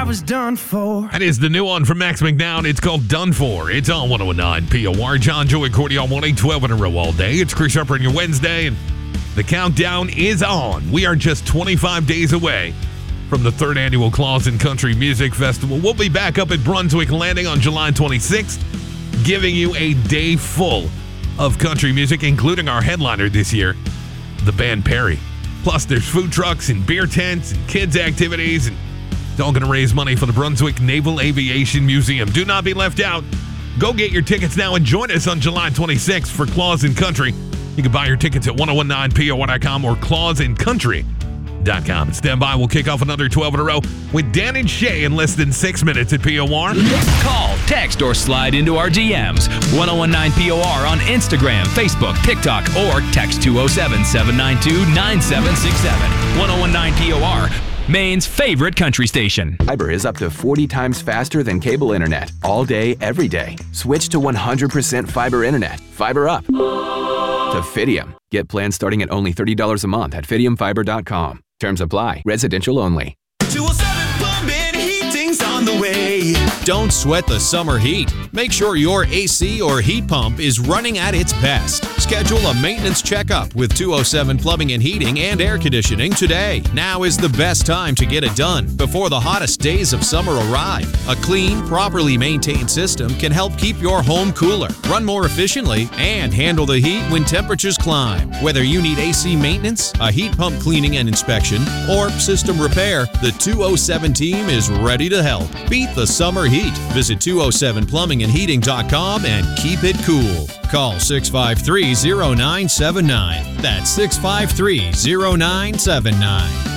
was done for. That is the new one from Max McDowell. It's called Done For. It's on 109 POR. John, Joey, Cordy on 1-8-12 in a row all day. It's Chris Harper on your Wednesday, and the countdown is on. We are just 25 days away from the third annual Claus and Country Music Festival. We'll be back up at Brunswick Landing on July 26th, giving you a day full of country music, including our headliner this year, the band Perry. Plus, there's food trucks and beer tents and kids' activities, and it's all going to raise money for the Brunswick Naval Aviation Museum. Do not be left out. Go get your tickets now and join us on July 26th for Claus and Country. You can buy your tickets at 1019por.com or clausandcountry.com. Stand by. We'll kick off another 12 in a row with Dan and Shay in less than 6 minutes at POR. Call, text, or slide into our DMs. 1019 POR on Instagram, Facebook, TikTok, or text 207-792-9767. 1019 POR, Maine's favorite country station. Fiber is up to 40 times faster than cable internet. All day, every day. Switch to 100% fiber internet. Fiber up to Fidium. Get plans starting at only $30 a month at fidiumfiber.com. Terms apply. Residential only. 207 Plumbing, heating's on the way. Don't sweat the summer heat. Make sure your AC or heat pump is running at its best. Schedule a maintenance checkup with 207 Plumbing and Heating and Air Conditioning today. Now is the best time to get it done before the hottest days of summer arrive. A clean, properly maintained system can help keep your home cooler, run more efficiently, and handle the heat when temperatures climb. Whether you need AC maintenance, a heat pump cleaning and inspection, or system repair, the 207 team is ready to help. Beat the summer heat. Visit 207plumbingandheating.com and keep it cool. Call 653-0979. That's 653-0979.